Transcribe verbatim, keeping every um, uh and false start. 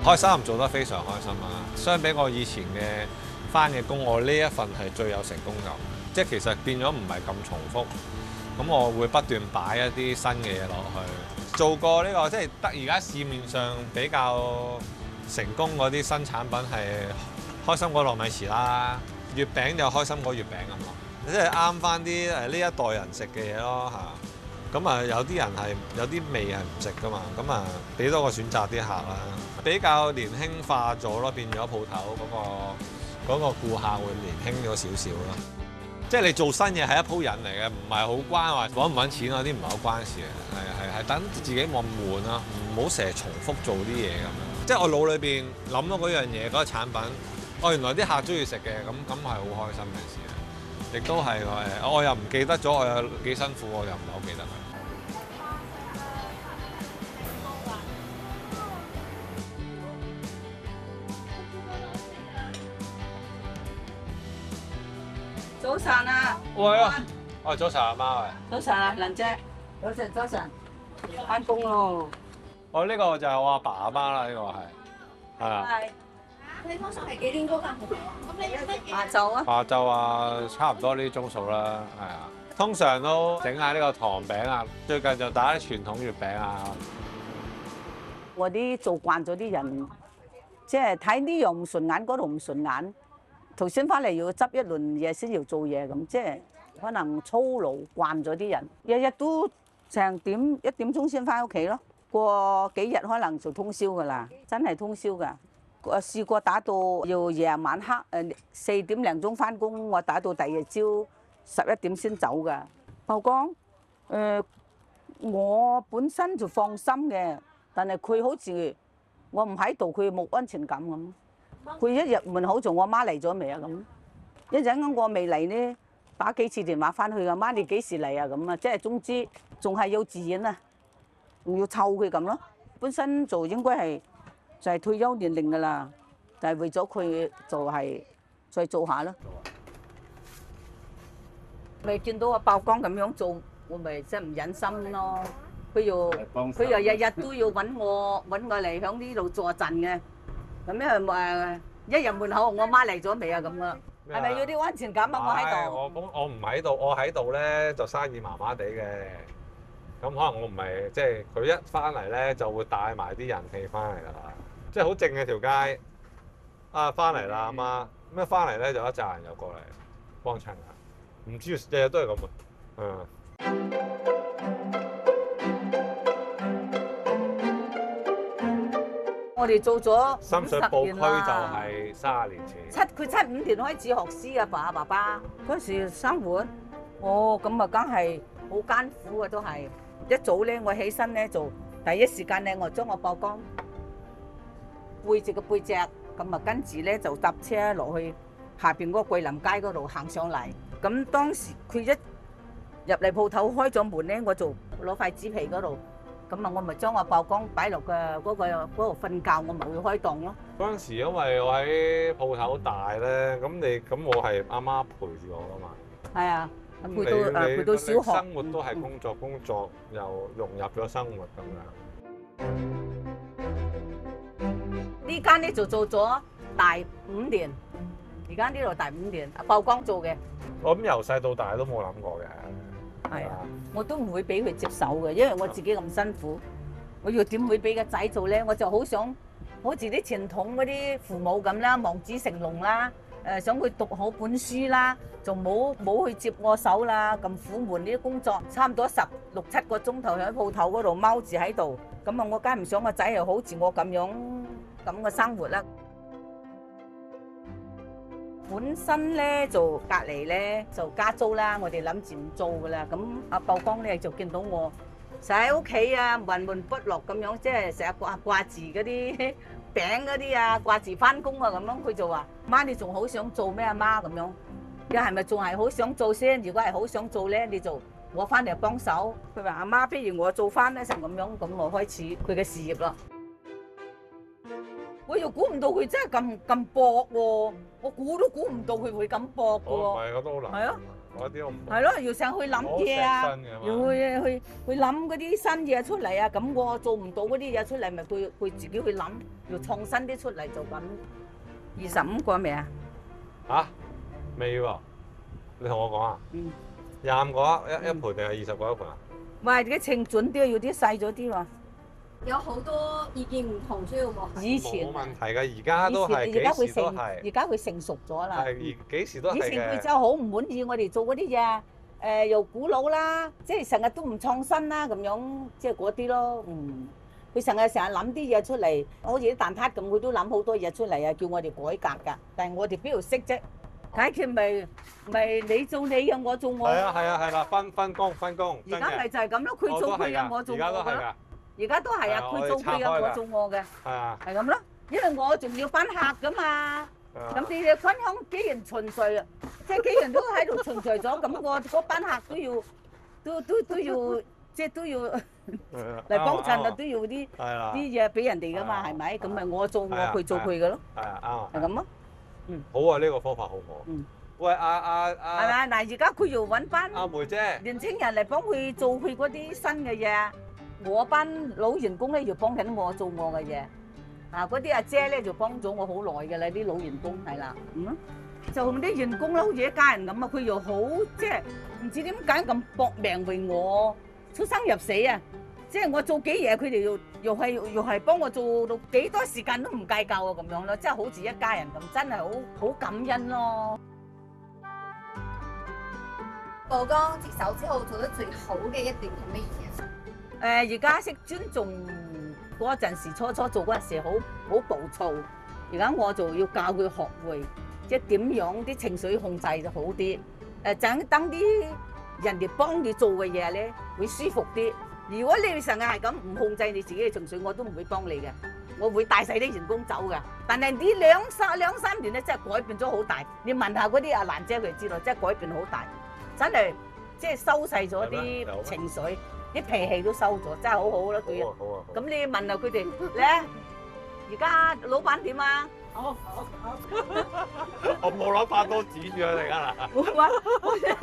開心做得非常開心啊！相比我以前嘅返嘅工，我呢一份係最有成功感，即係其實變咗唔係咁重複。咁我會不斷擺一啲新嘅嘢落去。做過呢個即係得而家市面上比較成功嗰啲新產品係開心果糯米糍啦，月餅就開心果月餅咁咯，即係啱翻啲誒呢一代人食嘅嘢咯嚇。咁啊有啲人係有啲味係唔食噶嘛，咁啊俾多個選擇啲客啦，比較年輕化咗咯，變咗鋪頭嗰個嗰個顧客會年輕咗少少咯。即係你做新嘢係一鋪人嚟嘅，唔係好關話揾唔揾錢嗰啲唔係好關事嘅，係係係等自己冇咁悶啦，唔好成日重複做啲嘢咁樣。即係我腦裏邊諗到嗰樣嘢嗰個產品，哦原來啲客中意食嘅，咁咁係好開心嘅事啊！亦都係誒，我又唔記得咗我有幾辛苦，我又唔係好記得佢。 早晨啊！ 喂啊！喂，早晨阿媽喂。 早晨啊，蘭姐。早晨，早晨。翻工咯。 我呢個就係我阿爸阿媽啦，呢個係係啊。 係。 你通常係幾點嗰間鋪頭？咁你有乜嘢？ 下晝啊。 下晝啊，差唔多呢啲鐘數啦，係啊。通常都整下呢個糖餅啊，最近就打啲傳統月餅啊。 我啲做慣咗啲人，即係睇呢樣唔順眼，嗰度唔順眼。頭先翻嚟要執一輪嘢先要做嘢咁，即係可能操勞慣咗啲人，日日都成點一點鐘先翻屋企咯。過幾日可能就通宵㗎啦，真係通宵㗎。我試過打到要夜晚黑誒四點零鐘翻工，我打到第二朝十一點先走㗎。曝光誒，我本身就放心嘅，但係佢好似我唔喺度，佢冇安全感咁。佢一入門口做，我媽嚟咗未啊？咁一陣間我未嚟呢，打幾次電話翻去啊，媽你幾時嚟啊？咁啊，即係總之仲係幼稚園啊，仲要湊佢咁咯。本身做應該係就係退休年齡㗎啦，就係為咗佢就係再做下咯。咪見到阿爆光咁樣做，我咪真係唔忍心咯。佢又佢又日日都要揾我揾我嚟響呢度坐陣嘅。咁樣誒，一入門口，我媽嚟咗未啊？咁啊，係咪要啲安全感啊？我喺度。 我咁我唔喺度，我喺度咧就生意麻麻地嘅。咁可能我唔係即係佢一翻嚟咧就會帶埋啲人氣翻嚟㗎啦。即係好靜嘅條街。啊，翻嚟啦阿媽，咁一翻嚟咧就一紮人又過嚟幫襯啊。唔知日日都係咁啊。嗯。 我哋做咗深水埗區就係三十年前。 七佢七五年開始學師啊，爸爸爸嗰時生活，哦咁啊，梗係好艱苦啊，都係一早咧，我起身咧就第一時間咧，我將我曝光背脊個背脊，咁啊跟住咧就搭車落去下邊嗰個桂林街嗰度行上嚟。咁當時佢一入嚟鋪頭開咗門咧，我就攞塊紙皮嗰度。咁啊，我咪將我曝光擺落嘅嗰個嗰度瞓覺，我咪會開檔咯。 嗰陣時因為我喺鋪頭大咧，咁你咁我係阿媽陪住我噶嘛。係啊，陪到誒陪到小學。 生活都係工作，工作又融入咗生活咁樣。 呢間咧就做咗大五年，而家呢度大五年，曝光做嘅。 我諗由細到大都冇諗過嘅。 係啊，我都唔會俾佢接手嘅，因為我自己咁辛苦，我又點會俾個仔做咧？我就好想好似啲傳統嗰啲父母咁啦，望子成龍啦，誒想佢讀好本書啦，就冇冇去接我手啦，咁苦悶呢啲工作，差唔多十六七個鐘頭喺鋪頭嗰度踎住喺度，咁啊我梗係唔想個仔又好似我咁樣咁嘅生活啦。本身咧就隔離咧就加租啦，我哋諗住唔做噶啦。咁阿曝光咧就見到我成日喺屋企啊，悶悶不樂咁樣，即係成日掛掛住嗰啲餅嗰啲啊，掛住翻工啊咁樣。佢就話：媽，你仲好想做咩啊媽咁樣？你係咪仲係好想做先？如果係好想做咧，你就我翻嚟幫手。佢話：阿媽，不如我做翻咧，成咁樣，咁我開始佢嘅事業啦。我又估唔到佢真係咁咁搏喎！我估都估唔到佢會咁搏嘅喎。 唔係，我都好難。 係啊， 嗰啲我唔係咯，要上去諗嘢啊，要去去去諗嗰啲新嘢出嚟啊。咁我做唔到嗰啲嘢出嚟，咪佢佢自己去諗，要創新啲出嚟就咁。二十五個未啊？ 嚇未喎？你同我講啊？ 嗯。 廿五個一一盤定係二十個一盤啊？ 唔係啲稱準啲，要啲細咗啲喎。 有好多意見唔同，需要磨合。 以前冇問題嘅，而家都係而家佢幾時都成， 係。 而家佢成熟咗啦。 係幾時都係以前佢嘅。 就好唔滿意我哋做嗰啲嘢，誒又古老啦，即係成日都唔創新啦，咁樣即係嗰啲咯。嗯，佢成日成日諗啲嘢出嚟，好似啲蛋撻咁，佢都諗好多嘢出嚟啊，叫我哋改革㗎。但係我哋邊度識啫？解決咪咪你做你嘅，我做我。 係啊係啊係啦，分分工分工。 而家咪就係咁咯，佢做佢嘅，我做我而家都係嘅咯。 㗎。 而家都係啊，佢做佢嘅，我做我嘅。 係啊。 係咁咯，因為我仲要班客噶嘛。咁你哋分享既然循序啊，即係既然都喺度循序咗，咁我嗰班客都要都都都要即係都要嚟幫襯啊，都要啲啲嘢俾人哋噶嘛，係咪？咁咪我做我，佢做佢嘅咯。 係啊，啱啊。 係咁咯。嗯。 好啊，呢個方法好好。 嗯。 喂，阿阿阿。 係咪？嗱，而家佢要揾班阿梅姐年青人嚟幫佢做佢嗰啲新嘅嘢。我班老員工咧要幫緊我做我嘅嘢，啊嗰啲阿姐咧就幫咗我好耐嘅啦，啲老員工係啦，嗯，就同啲員工啦，好似一家人咁啊，佢又好即係唔知點解咁搏命為我出生入死啊！即係我做幾嘢，佢哋又又係又係幫我做到幾多時間都唔計夠啊咁樣咯，即係好似一家人咁，真係好好感恩咯。 曝光接手之後做得最好嘅一段係乜嘢？ 誒而家識尊重嗰陣時，初初做嗰陣時好好暴躁，而家我就要教佢學會，即係點樣啲情緒控制就好啲。誒等等啲人哋幫你做嘅嘢咧，會舒服啲。如果你成日係咁唔控制你自己嘅情緒，我都唔會幫你嘅，我會帶晒啲員工走㗎。但係呢兩三兩三年咧，真係改變咗好大。你問下嗰啲阿蘭姐佢就知道，真係改變好大，真係即係收細咗啲情緒。啲脾氣都收咗，真係好好咯，對人。咁你問下佢哋咧，而家老闆點啊？好好好。 我冇諗法多指住佢哋㗎啦。 冇啊！